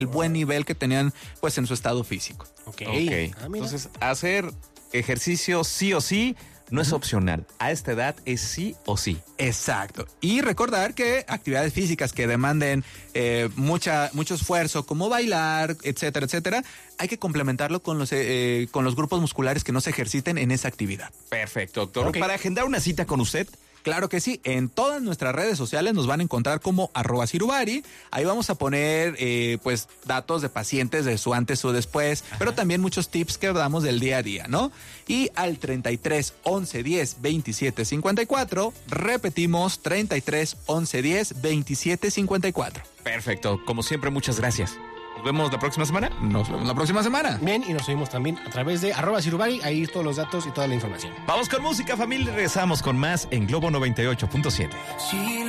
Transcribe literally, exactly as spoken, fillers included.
el buen nivel que tenían pues en su estado físico. Ok. Ok. Ah, mira. Entonces, hacer ejercicio sí o sí no es opcional. A esta edad es sí o sí. Exacto. Y recordar que actividades físicas que demanden eh, mucha, mucho esfuerzo, como bailar, etcétera, etcétera, hay que complementarlo con los, eh, con los grupos musculares que no se ejerciten en esa actividad. Perfecto, doctor. Ok. Para agendar una cita con usted, Claro que sí, en todas nuestras redes sociales nos van a encontrar como arroba Sirubari. Ahí vamos a poner eh, pues datos de pacientes de su antes o después, Ajá. pero también muchos tips que damos del día a día, ¿no? Y al treinta y tres, once, diez, veintisiete, cincuenta y cuatro, repetimos treinta y tres, once, diez, veintisiete, cincuenta y cuatro. perfecto. Como siempre, muchas gracias. Nos vemos la próxima semana. Nos vemos la próxima semana. Bien, y nos subimos también a través de arroba Sirubari, ahí todos los datos y toda la información. Vamos con música, familia, y regresamos con más en Globo noventa y ocho punto siete. Sí,